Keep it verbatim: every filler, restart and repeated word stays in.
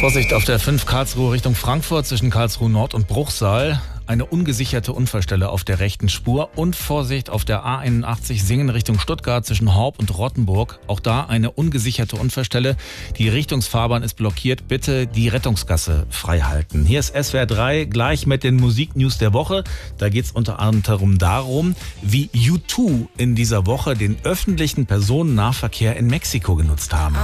Vorsicht auf der fünf Karlsruhe Richtung Frankfurt zwischen Karlsruhe Nord und Bruchsal. Eine ungesicherte Unfallstelle auf der rechten Spur und Vorsicht auf der A einundachtzig Singen Richtung Stuttgart zwischen Horb und Rottenburg. Auch da eine ungesicherte Unfallstelle. Die Richtungsfahrbahn ist blockiert. Bitte die Rettungsgasse frei halten. Hier ist S W R drei, gleich mit den Musiknews der Woche. Da geht es unter anderem darum, wie U zwei in dieser Woche den öffentlichen Personennahverkehr in Mexiko genutzt haben.